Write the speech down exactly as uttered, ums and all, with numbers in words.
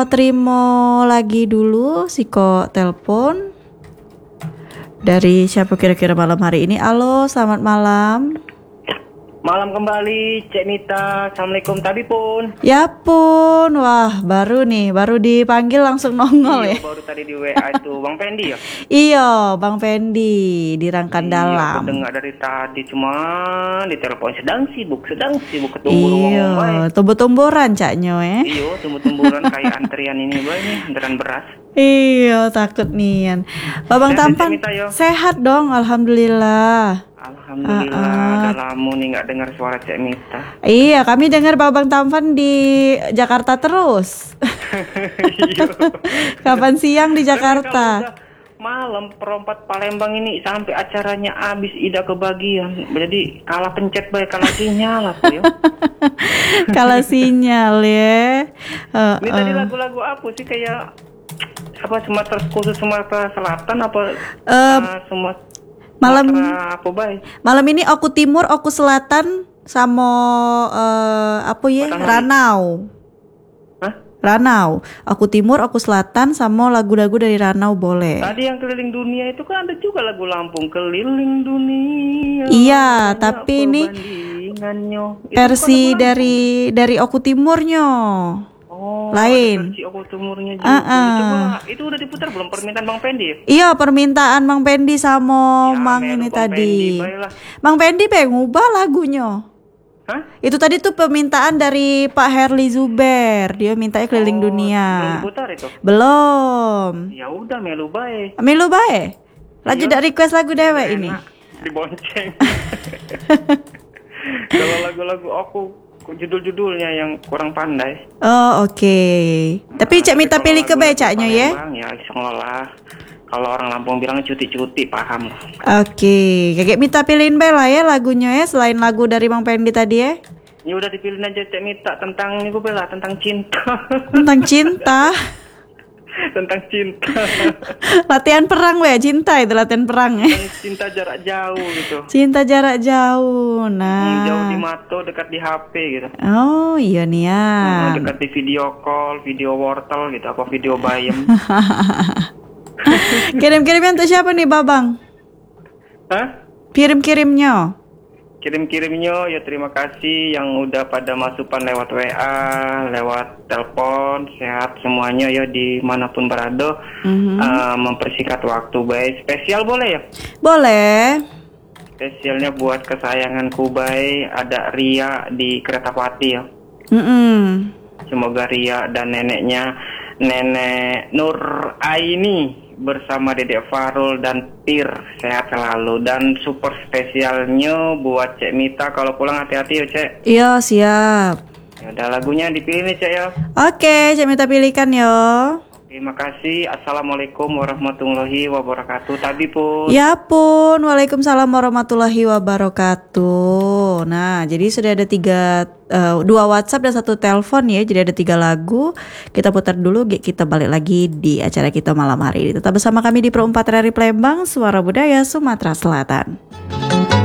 Terima lagi dulu Siko telepon. Dari siapa kira-kira malam hari ini? Halo, selamat malam. Malam kembali, Cek Mita. Assalamualaikum tadi pun. Ya pun, wah baru nih, baru dipanggil langsung nongol Iya, ya. baru tadi di W A itu Bang Pendi ya. Iya, Bang Pendi di Rangkan Iya, Dalam. aku dengar dari tadi cuma di telepon sedang sibuk, sedang sibuk ketemu rumah Iya, tumbuh-tumburan caknya eh. Iya, tumbuh-tumburan kayak antrian ini banyak, antrian beras. Iya, takut nian. Babang Sehat, Tampan Cek Mita, yo? sehat dong, alhamdulillah. Alhamdulillah, Ah, ah. udah lama nih nggak dengar suara Cek Mita. Iya, kami dengar Babang Tampan di Jakarta terus. Iya. Kapan siang di Tapi kalau Jakarta? udah malam perempat Palembang ini sampai acaranya habis Ida kebagian, jadi kalah pencet baik kalah sinyal aku ya. Kalau sinyal ya. Uh, Ini tadi uh. lagu-lagu apa sih kayak apa Sumatera khusus Sumatera Selatan apa Um, uh, Sumatera malam apa baik? malam ini aku timur, aku selatan sama uh, apa ya? Matahari. Ranau. Hah? Ranau. Aku timur, aku selatan sama lagu-lagu dari Ranau boleh. Tadi yang keliling dunia itu kan ada juga lagu Lampung keliling dunia. Iya, Banyak tapi ini perbandingannya. Itu versi bukan lagu dari dari aku timurnya. Lampung. Oh, lain. ada versi Oku Timurnya juga. Ah, ah. Itu, gua- itu udah diputar belum permintaan Bang Pendi ya? Iya, permintaan Mang Pendi sama Ya, Mang melu ini Bang tadi. Pendi, baiklah. Mang Pendi pengen ngubah lagunya. Hah? Itu tadi tuh permintaan dari Pak Herli Zuber. Dia mintanya keliling Oh, dunia. Belum diputar itu. Belum. Ya udah melu baik. Milu bae. Lanjut Iya. dak request lagu dewek ini. Enak, dibonceng. Kalau lagu-lagu aku judul-judulnya yang kurang pandai. Oh, oke. Tapi Cak minta Tapi pilih ke kalau lagu-lagu becaknya ya. Palembang, ya insyaallah. Kalau orang Lampung bilang cuti-cuti paham lah. Oke, kakek minta pilihin be lah ya lagunya ya selain lagu dari Mang Pendi tadi ya. Ya udah dipilih aja Cek Mita tentang ini gue bela tentang cinta. Tentang cinta. Tentang cinta. Latihan perang we, cinta itu latihan perang ya. Tentang cinta jarak jauh gitu. Cinta jarak jauh. Hmm, Nah. jauh di mata, dekat di H P gitu. Oh, iya nih ya. Hmm, dekat di video call, video wortel gitu, apa video bayam. Kirim-kirimnya untuk siapa nih, Babang? Hah? Kirim-kirimnya. Kirim-kirimnya ya terima kasih yang udah pada masukan lewat W A, lewat telepon, sehat semuanya ya dimanapun berada. Mhm. Uh, mempersingkat waktu baik. Spesial boleh ya? Boleh. Spesialnya buat kesayanganku baik ada Ria di Keretapati ya. Mm-mm. Semoga Ria dan neneknya Nenek Nur Aini bersama Dedek Farul dan Pir sehat selalu, dan super spesialnya buat Cek Mita kalau pulang hati-hati ya Cek. Iya, siap. Ya udah lagunya dipilih nih Cek ya. Oke, Cak minta pilihkan yo. Terima kasih. Assalamualaikum warahmatullahi wabarakatuh. Tadi pun. Ya pun, waalaikumsalam warahmatullahi wabarakatuh. Nah, jadi sudah ada tiga, uh, dua WhatsApp dan satu telepon ya. Jadi ada tiga lagu. Kita putar dulu, kita balik lagi di acara kita malam hari ini. Tetap bersama kami di Pro empat R R I Palembang, Suara Budaya Sumatera Selatan.